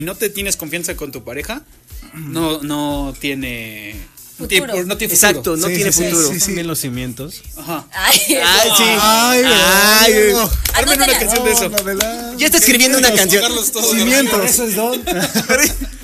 no te tienes confianza con tu pareja, no tiene Futuro. no tiene futuro. Exacto, no tiene futuro. También los cimientos. Ajá. Ay, Ay, sí. Ay, Ay, no. Armen una Anótala. canción de eso. No, novela. Ya está escribiendo una canción. Cimientos. Eso es don.